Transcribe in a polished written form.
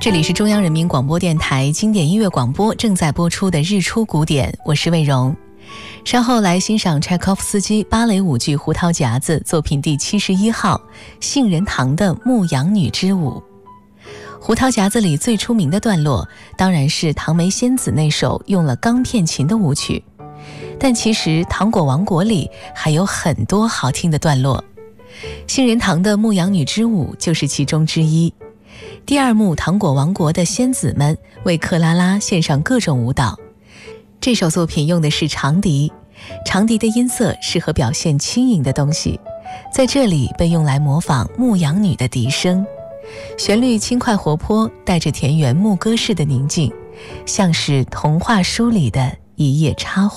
这里是中央人民广播电台经典音乐广播正在播出的日出古典，我是魏荣。稍后来欣赏柴可夫斯基芭蕾舞剧《胡桃夹子》作品第71号杏仁糖的牧羊女之舞。胡桃夹子里最出名的段落当然是唐梅仙子那首用了钢片琴的舞曲，但其实糖果王国里还有很多好听的段落，杏仁糖的牧羊女之舞就是其中之一。第二幕糖果王国的仙子们为克拉拉献上各种舞蹈。这首作品用的是长笛，长笛的音色适合表现轻盈的东西，在这里被用来模仿牧羊女的笛声。旋律轻快活泼，带着田园牧歌式的宁静，像是童话书里的一页插画。